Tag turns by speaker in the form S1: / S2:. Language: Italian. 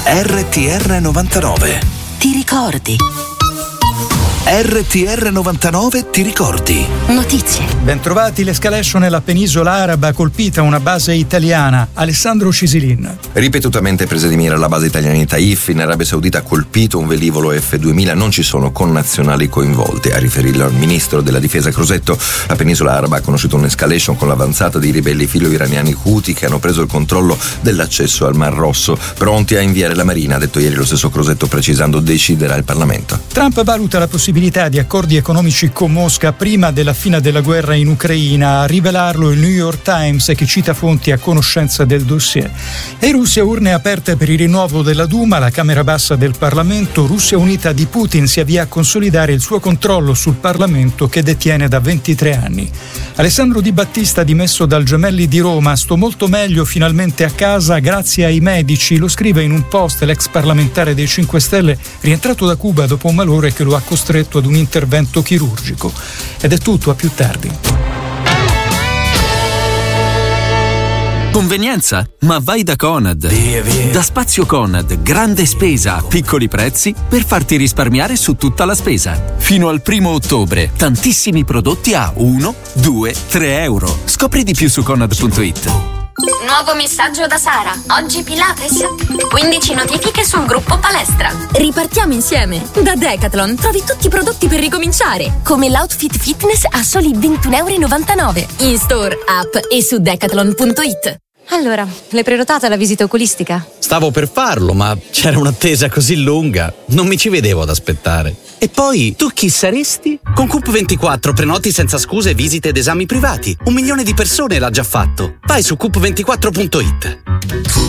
S1: RTR 99.
S2: Ti ricordi?
S1: RTR 99 ti ricordi?
S2: Notizie.
S3: Bentrovati, l'escalation nella penisola araba colpita una base italiana. Alessandro Cisilin.
S4: Ripetutamente presa di mira la base italiana di Taif, in Arabia Saudita ha colpito un velivolo F-2000, non ci sono connazionali coinvolti. A riferirlo al ministro della difesa Crosetto, la penisola araba ha conosciuto un'escalation con l'avanzata dei ribelli filo-iraniani Houthi che hanno preso il controllo dell'accesso al Mar Rosso, pronti a inviare la Marina, ha detto ieri lo stesso Crosetto, precisando deciderà il Parlamento.
S3: Trump valuta la possibilità di accordi economici con Mosca prima della fine della guerra in Ucraina. A rivelarlo il New York Times, che cita fonti a conoscenza del dossier. E Russia, urne aperte per il rinnovo della Duma, la Camera Bassa del Parlamento. Russia unita di Putin si avvia a consolidare il suo controllo sul Parlamento che detiene da 23 anni. Alessandro Di Battista, dimesso dal Gemelli di Roma, sto molto meglio finalmente a casa grazie ai medici, lo scrive in un post l'ex parlamentare dei 5 Stelle rientrato da Cuba dopo un malore che lo ha costretto ad un intervento chirurgico. Ed è tutto, a più tardi.
S5: Convenienza? Ma vai da Conad.
S1: Via.
S5: Da Spazio Conad, grande spesa a piccoli prezzi per farti risparmiare su tutta la spesa. Fino al 1° ottobre, tantissimi prodotti a 1, 2, 3 euro. Scopri di più su Conad.it.
S6: Nuovo messaggio da Sara. Oggi Pilates. 15 notifiche sul gruppo palestra.
S7: Ripartiamo insieme. Da Decathlon trovi tutti i prodotti per ricominciare, come l'outfit fitness a soli 21,99 €. In store, app e su Decathlon.it.
S8: Allora, l'hai prenotata la visita oculistica?
S9: Stavo per farlo, ma c'era un'attesa così lunga. Non mi ci vedevo ad aspettare. E poi, tu chi saresti? Con Coop24 prenoti senza scuse visite ed esami privati. 1 milione di persone l'ha già fatto. Vai su Coop24.it.